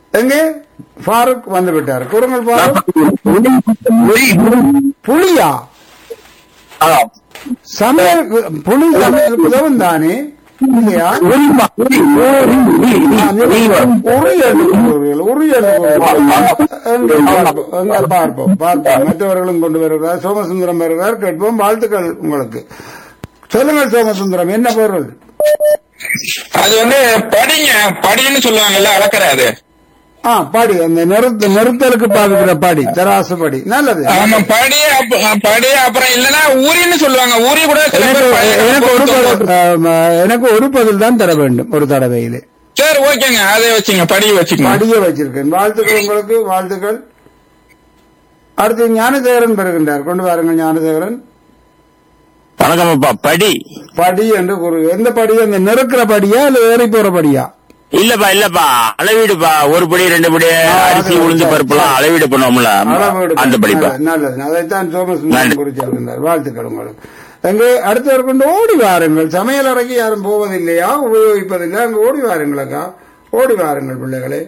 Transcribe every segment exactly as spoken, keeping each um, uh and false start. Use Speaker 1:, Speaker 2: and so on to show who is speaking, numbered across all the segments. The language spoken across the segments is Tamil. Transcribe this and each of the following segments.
Speaker 1: எங்கே ஃபாரூக் வந்து விட்டார். கூறுங்கள் ஃபாரூக். புலியா? சமையல் புலி சமையலுக்கு உதவும் தானே இல்லையா? உரி பார்ப்போம் பார்ப்போம். மற்றவர்களும் கொண்டு வருகிறார். சோமசுந்தரம் வருகிறார். கேட்போம். வாழ்த்துக்கள் உங்களுக்கு. சொல்லுங்கள் சோமசுந்தரம், என்ன பொருள்?
Speaker 2: அது வந்து படிங்க, படின்னு சொல்லுவாங்கல்ல, அளக்கிறாது.
Speaker 1: ஆ, படி. அந்த நிறுத்த நிறுத்தலுக்கு பாவிக்கிற படி, தராசு படி. நல்லது.
Speaker 2: ஆமா, படி. படி அப்புறம் இல்லன்னா ஊரின்னு சொல்லுவாங்க. ஊரி கூட
Speaker 1: எனக்கு ஒரு எனக்கு ஒரு பதில் தான் தர வேண்டும் ஒரு தடவையிலே.
Speaker 2: சரி, ஓகேங்க, அதை வச்சுங்க, படிய வச்சுக்கோங்க.
Speaker 1: படிய வச்சிருக்கேன். வாழ்த்துக்கள் உங்களுக்கு, வாழ்த்துக்கள். அடுத்து ஞானசேகரன் பெறுகின்றார். கொண்டு வாருங்கள் ஞானசேகரன்.
Speaker 3: வணக்கம்ப்பா. படி
Speaker 1: படி என்று கூறு. எந்த படி? அந்த நெருக்கிற படியா இல்ல ஏறி போற படியா?
Speaker 3: இல்லப்பா இல்லப்பா, அளவீடுப்பா. ஒரு படி ரெண்டு படி அரிசி உளுந்து பருப்புலாம் அளவீடு பண்ணுவோம்ல, அந்த படிப்பா.
Speaker 1: நல்லது. அதைத்தான் சோமசுந்தரம் குறிச்சிருக்கின்றார். வாழ்த்துக்கள் உங்களுக்கு. அங்கே அடுத்தவர் கொண்டு ஓடி வாருங்கள். சமையல் அறைக்கு யாரும் போவதில்லையா, உபயோகிப்பதில்லை? அங்க ஓடி வாருங்களக்கா, ஓடி வாருங்கள் பிள்ளைகளே.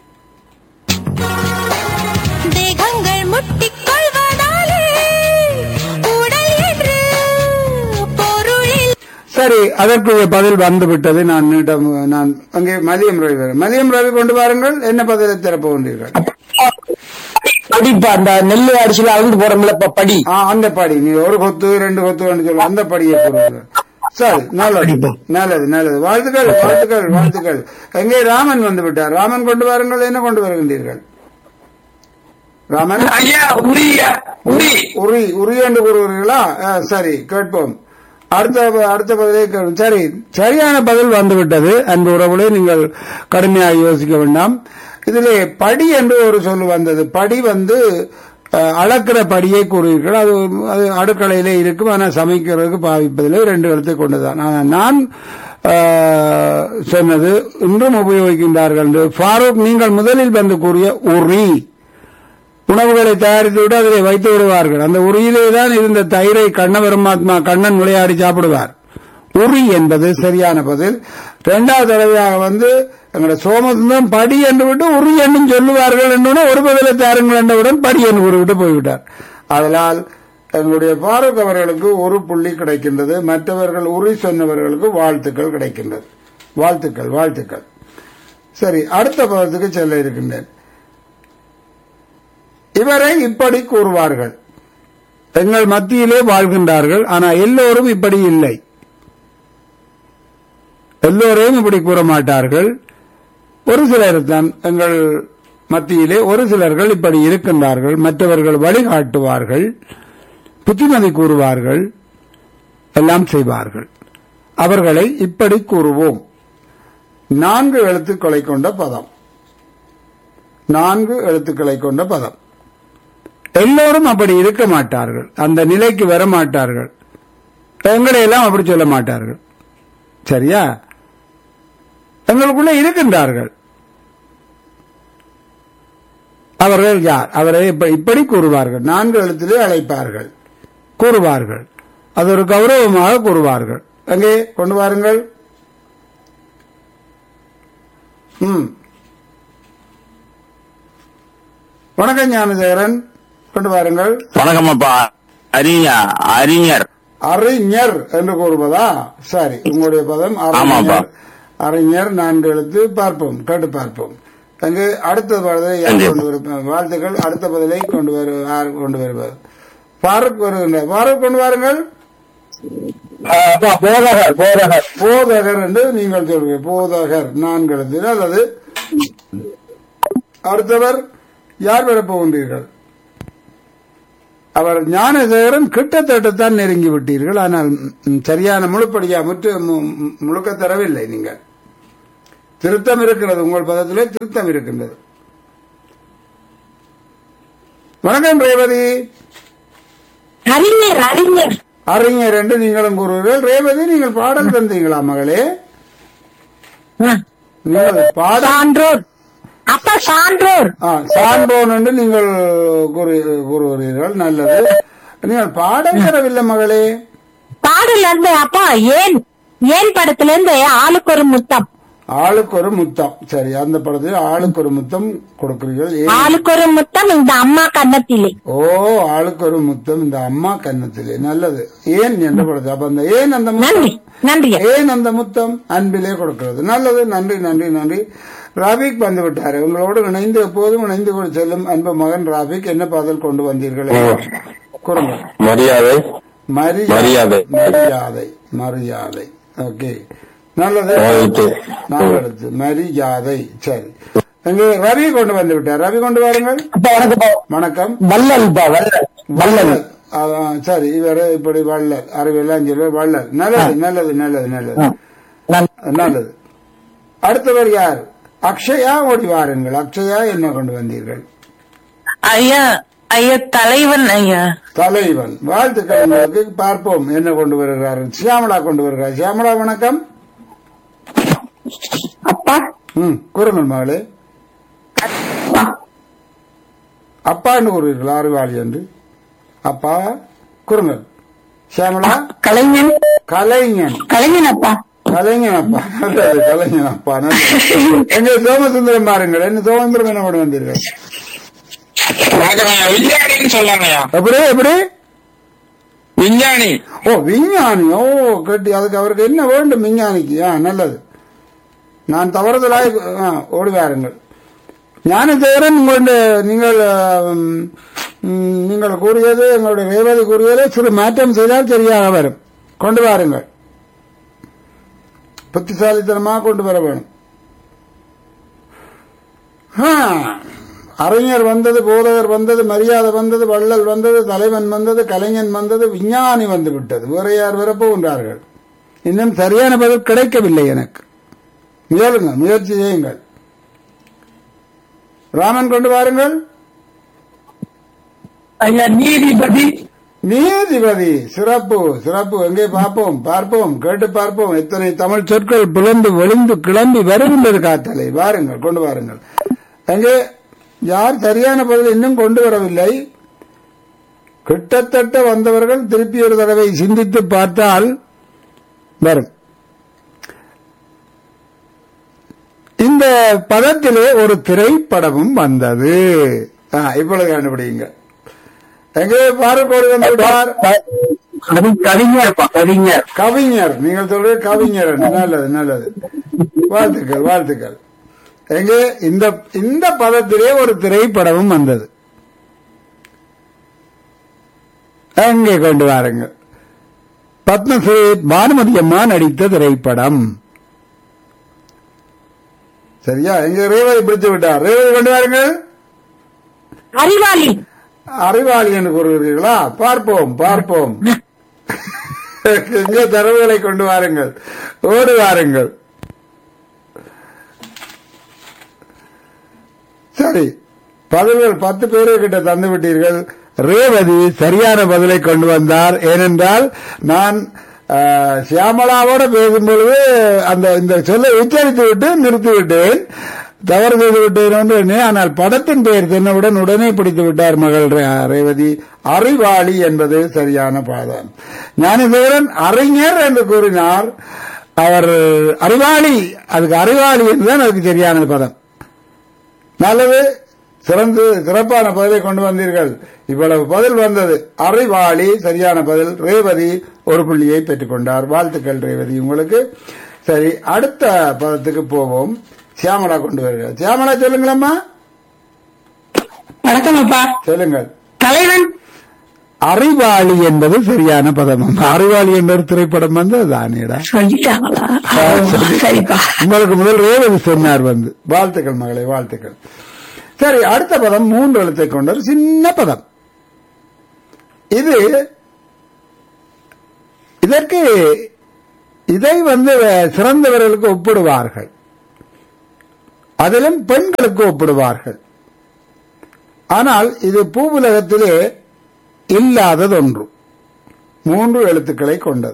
Speaker 1: சரி, அதற்குரிய பதில் வந்துவிட்டது. நான் நான் அங்கே மதியம் ரவி மதியம் ரவி கொண்டு வாருங்கள். என்ன பதிலை திறப்போன்றீர்கள்?
Speaker 4: படிப்பா, அந்த நெல்லு அரிசியில அழுந்து போறோம்ல படி.
Speaker 1: அந்த படி. நீ ஒரு கொத்து ரெண்டு கொத்து சொல்ல அந்த படியை போடுவாங்க. சரி, நல்லது நல்லது நல்லது. வாழ்த்துக்கள் வாழ்த்துக்கள் வாழ்த்துக்கள். எங்கே ராமன் வந்து விட்டார். ராமன் கொண்டு வாருங்கள். என்ன கொண்டு வருகின்றீர்கள் ராமன்? உரி உரி என்று கூறுவீர்களா? சரி, கேட்போம். அடுத்த அடுத்த பதிலை. சரி, சரியான பதில் வந்துவிட்டது. அன்பு உறவுகளே, நீங்கள் கடுமையாக யோசிக்க வேண்டாம். இதிலே படி என்று ஒரு சொல் வந்தது. படி வந்து அளக்கிற படியை கூறுவீர்கள். அது அது அடுக்கலையிலே இருக்கும். ஆனால் சமைக்கிறதுக்கு பாவிப்பதிலே ரெண்டு எழுத்தை கொண்டுதான். நான் சொன்னது இன்றும் உபயோகிக்கின்றார்கள் என்று. ஃபாரூக், நீங்கள் முதலில் வந்து கூறிய உரி. உணவுகளை தயாரித்து விட்டு அதில் வைத்து விடுவார்கள். அந்த உரியிலே தான் இருந்த தயிரை கண்ண பரமாத்மா கண்ணன் விளையாடி சாப்பிடுவார். உரி என்பது சரியான பதில். இரண்டாவது தடவையாக வந்து எங்களுடைய சோமசுந்தரம் படி என்று விட்டு உரி என்றும் சொல்லுவார்கள் என்று ஒரு பதிலை தாருங்கள் என்றவுடன் படி என்று கூறிவிட்டு போய்விட்டார். அதனால் எங்களுடைய ஃபாரூக் அவர்களுக்கு ஒரு புள்ளி கிடைக்கின்றது. மற்றவர்கள் உரி சொன்னவர்களுக்கு வாழ்த்துக்கள் கிடைக்கின்றது. வாழ்த்துக்கள் வாழ்த்துக்கள். சரி, அடுத்த பதத்துக்கு செல்ல இருக்கின்றேன். இவரை இப்படி கூறுவார்கள். எங்கள் மத்தியிலே வாழ்கின்றார்கள். ஆனால் எல்லோரும் இப்படி இல்லை. எல்லோரையும் இப்படி கூற மாட்டார்கள். ஒரு சிலர் தான் எங்கள் மத்தியிலே, ஒரு சிலர்கள் இப்படி இருக்கின்றார்கள். மற்றவர்கள் வழிகாட்டுவார்கள், புத்திமதி கூறுவார்கள், எல்லாம் செய்வார்கள். அவர்களை இப்படி கூறுவோம். நான்கு எழுத்துக்களை கொண்ட பதம். நான்கு எழுத்துக்களை கொண்ட பதம். எல்லோரும் அப்படி இருக்க மாட்டார்கள். அந்த நிலைக்கு வர மாட்டார்கள். எங்களை எல்லாம் அப்படி சொல்ல மாட்டார்கள். சரியா? எங்களுக்குள்ள இருக்கின்றார்கள். அவர்கள் யார்? அவரை இப்படி கூறுவார்கள். நான்கு எழுத்திலே அழைப்பார்கள், கூறுவார்கள். அது ஒரு கௌரவமாக கூறுவார்கள். அங்கே கொண்டு வாருங்கள். ம் வணக்கம் ஞானசேகரன், கொண்டு வாருங்கள்.
Speaker 3: வணக்கம் அப்பா. அறிஞர் அறிஞர்
Speaker 1: அறிஞர் என்று கூறுவதா? சரி, உங்களுடைய பதம் அறிஞர். அறிஞர் நான்கு எழுத்து. பார்ப்போம், கேட்டு பார்ப்போம். அங்கு அடுத்த பதிலை யார் கொண்டு வருவார்? வாழ்த்துக்கள். அடுத்த பதிலை கொண்டு வரு யார் கொண்டு வருவார்? ஃபாரூக் வருகின்ற. ஃபாரூக் கொண்டு வாருங்கள்.
Speaker 4: போதகர் போதகர்
Speaker 1: போதகர் என்று நீங்கள் சொல்வீர்கள். போதகர் நான்கு எழுத்து. அல்லது அடுத்தவர் யார் வரப்போகின்றீர்கள்? அவர் ஞானசேகரன். கிட்டத்தட்டத்தான் நெருங்கி விட்டீர்கள். ஆனால் சரியான முழுப்படியா முற்று முழுக்க தரவில்லை. நீங்கள் திருத்தம் இருக்கிறது. உங்கள் பதத்திலே திருத்தம் இருக்கின்றது. வணக்கம் ரேவதி.
Speaker 5: அறிஞர் அறிஞர்
Speaker 1: அறிஞர் என்று நீங்களும் கூறுவீர்கள். ரேவதி, நீங்கள் பாடல் தந்தீங்களா மகளே? நீங்கள் பாடல்
Speaker 5: அப்பா சான்றோர்.
Speaker 1: சான்றோன் என்று நீங்கள் கூறுகிறீர்கள். நல்லது. நீங்கள் பாடல் தரவில்லை மகளே.
Speaker 5: பாடல் இருந்து அப்பா ஏன் ஏன் படத்துல இருந்து ஆளுக்கு ஒரு முத்தம்.
Speaker 1: ஆளுக்கு ஒரு முத்தம். சரி, அந்த படத்தில் ஆளுக்கு ஒரு முத்தம் கொடுக்கிறீர்கள். ஏன்?
Speaker 5: ஆளுக்கு ஒரு முத்தம் இந்த அம்மா கன்னத்திலே.
Speaker 1: ஓ, ஆளுக்கு ஒரு முத்தம் இந்த அம்மா கன்னத்திலே. நல்லது. ஏன் என்ற படத்தில் அப்ப அந்த ஏன் அந்த
Speaker 5: நன்றி
Speaker 1: முத்தம்
Speaker 5: நன்றி.
Speaker 1: ஏன் அந்த முத்தம் அன்பிலே கொடுக்கிறது. நல்லது. நன்றி நன்றி நன்றி. ராபிக் வந்து விட்டாரு. உங்களோடு இணைந்து எப்போதும் இணைந்து கொண்டு செல்லும் அன்பு மகன் ராபிக், என்ன பாதல் கொண்டு வந்தீர்கள்? கூறுங்கள்.
Speaker 3: மரியாதை
Speaker 1: மரியாதை மரியாதை மரியாதை. ஓகே, நல்லது. நல்லது, மரியாதை. சரி, எங்க ரவி கொண்டு வந்து விட்டார். ரவி கொண்டு வாருங்கள். வணக்கம்.
Speaker 4: வள்ளல் வள்ளல் வள்ளல்.
Speaker 1: சரி, இவரு இப்படி வள்ளல் அறிவெல்லாம் சொல்லி வள்ளல். நல்லது நல்லது நல்லது நல்லது நல்லது. அடுத்தவர் யார்? அக்ஷயா, ஓடி வாருங்கள். அக்ஷயா, என்ன கொண்டு வந்தீர்கள்?
Speaker 6: ஐயா ஐயா தலைவன். ஐயா
Speaker 1: தலைவன், வாழ்த்துக்கள் உங்களுக்கு. பார்ப்போம் என்ன கொண்டு வருகிறார். சியாமலா கொண்டு வருகிறார். சியாமலா வணக்கம்.
Speaker 5: அப்பா.
Speaker 1: ம், கூறுங்கள் மகளே. அப்பா என்று கூறுவீர்கள். அறிவாளி என்று அப்பா கூறுங்கள். சியாமலா.
Speaker 5: கலைஞன்.
Speaker 1: கலைஞன்.
Speaker 5: கலைஞன் அப்பா.
Speaker 1: கலைஞன் அப்பா. நல்லது, கலைஞன் அப்பா. நல்லது. எங்க சோமசுந்தரம் பாருங்கள். என்ன சோமசுந்தரம் என்ன கொண்டு வந்தீர்கள்?
Speaker 2: விஞ்ஞானின்னு சொல்லாங்கய்யா.
Speaker 1: எப்படி எப்படி?
Speaker 2: விஞ்ஞானி.
Speaker 1: ஓ, விஞ்ஞானி. ஓ, கேட்டி. அதுக்கு அவருக்கு என்ன வேண்டும் விஞ்ஞானிக்கு? ஆ, நல்லது. நான் தவறுதலாய் ஓடி வாருங்கள். ஞானதேவரன், உங்களுடைய நீங்கள் நீங்கள் கூறியது, எங்களுடைய ரேவதி கூறியது சிறு மாற்றம் செய்தால் சரியாக வரும். கொண்டு வாருங்கள். புத்திசாலித்தனமாக கொண்டு வர வேணும். அறிஞர் வந்தது, போதகர் வந்தது, மரியாதை வந்தது, வள்ளல் வந்தது, தலைவன் வந்தது, கலைஞன் வந்தது, விஞ்ஞானி வந்து விட்டது. வேற யார் வரப்போகின்றார்கள்? இன்னும் சரியான பதில் கிடைக்கவில்லை எனக்கு. முயலுங்கள், முயற்சி செய்யுங்கள். ராமன் கொண்டு வாருங்கள்.
Speaker 4: ஐயா நீதிபதி.
Speaker 1: நீதிபதி, சிறப்பு சிறப்பு. எங்கே பார்ப்போம் பார்ப்போம் கேட்டு பார்ப்போம். எத்தனை தமிழ் சொற்கள் புலந்து வெளிந்து கிளம்பி வருகின்றது காத்தலை. வாருங்கள், கொண்டு வாருங்கள். எங்கே யார் சரியான பதில் இன்னும் கொண்டு வரவில்லை? கிட்டத்தட்ட வந்தவர்கள் திருப்பி ஒரு தடவை சிந்தித்து பார்த்தால் வரும். இந்த பதத்திலே ஒரு திரைப்படமும் வந்தது. இப்பொழுது கண்டுபிடிங்க. எங்கே பாருக்கோடு வந்து விட்டார்.
Speaker 4: கவிஞர் கவிஞர்
Speaker 1: கவிஞர். நீங்கள் சொல்ற கவிஞர். நல்லது நல்லது. வாழ்த்துக்கள் வாழ்த்துக்கள். எங்கே இந்த இந்த பதத்திலே ஒரு திரைப்படமும் வந்தது. எங்கே கொண்டு வாருங்கள். பத்மஸ்ரீ பானுமதி அம்மா நடித்த திரைப்படம். சரியா? எங்க ரேவதி பிடித்து விட்டார். ரேவதி கொண்டு வாருங்கள்.
Speaker 5: அறிவாளி.
Speaker 1: அறிவாளி என்று கூறுகிறீர்களா? பார்ப்போம் பார்ப்போம். எங்கே தரவுகளை கொண்டு வாருங்கள். ஓடி வாருங்கள். சரி, பதில்கள் பத்து பேரு கிட்ட தந்து விட்டீர்கள். ரேவதி சரியான பதிலை கொண்டு வந்தார். ஏனென்றால் நான் சியாமலாவோட பேசும்பொழுது அந்த இந்த சொல்லை உச்சரித்து விட்டு நிறுத்திவிட்டேன். தவறு செய்து விட்டேன். ஆனால் படத்தின் பெயர் தென்னவுடன் உடனே பிடித்து விட்டார் மகள் ரேவதி. அறிவாளி என்பது சரியான பாதம். ஞானதேவரன் அறிஞர் என்று கூறினார். அவர் அறிவாளி, அதுக்கு அறிவாளி என்றுதான் அதுக்கு சரியான பதம். நல்லது, சிறந்து சிறப்பான பதிலை கொண்டு வந்தீர்கள். இவ்வளவு பதில் வந்தது. அறிவாளி சரியான பதில். ரேவதி ஒரு புள்ளியை பெற்றுக் கொண்டார். வாழ்த்துக்கள் ரேவதி உங்களுக்கு. சரி, அடுத்த பதத்துக்கு போவோம். சியாமலா கொண்டு வருகிறார். சியாமலா சொல்லுங்களம்மா.
Speaker 5: வணக்கம் அப்பா.
Speaker 1: சொல்லுங்கள்.
Speaker 5: தலைவன்.
Speaker 1: அறிவாளி என்பது சரியான பதம். அறிவாளி என்ற ஒரு திரைப்படம் வந்து தானேடா
Speaker 5: சொல்லிட்டாங்களா? சரிப்பா.
Speaker 1: உங்களுக்கு முதல் ரேவதி சொன்னார் வந்து. வாழ்த்துக்கள் மகளை, வாழ்த்துக்கள். சரி, அடுத்த பதம் மூன்று எழுத்தை கொண்ட ஒரு சின்ன பதம். இது இதற்கு இதை வந்து சிறந்தவர்களுக்கு ஒப்பிடுவார்கள். அதிலும் பெண்களுக்கு ஒப்பிடுவார்கள். ஆனால் இது பூவுலகத்திலே இல்லாதது ஒன்று. மூன்று எழுத்துக்களை கொண்டது.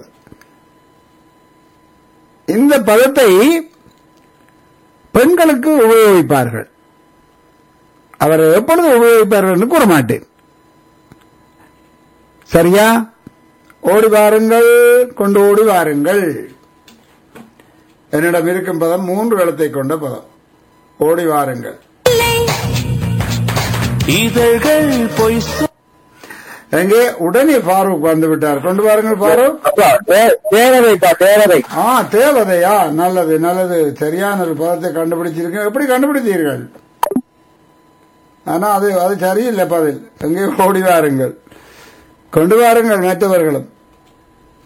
Speaker 1: இந்த பதத்தை பெண்களுக்கு உபயோகிப்பார்கள். அவர் எப்பொழுது உபயோகிப்பார்கள் என்று கூற மாட்டேன். சரியா? ஓடி வாருங்கள், கொண்டு ஓடி வாருங்கள். என்னிடம் இருக்கும் பதம் மூன்று எழுத்தை கொண்ட பதம். ஓடி வாருங்கள்.
Speaker 3: இதழ்கள் பொய்
Speaker 1: எங்கே உடனே ஃபாரூக் வந்து விட்டார். கொண்டு வாருங்கள் ஃபாரூக்.
Speaker 4: தேவதைப்பா தேவதை.
Speaker 1: ஆ தேவதையா, நல்லது நல்லது. சரியான ஒரு பதத்தை கண்டுபிடிச்சிருக்கீங்க. எப்படி கண்டுபிடித்தீர்கள்? ஆனா அது அது சரியில்லை பதில். எங்கே ஓடி வாருங்கள், கொண்டு வாருங்கள் மற்றவர்களும்.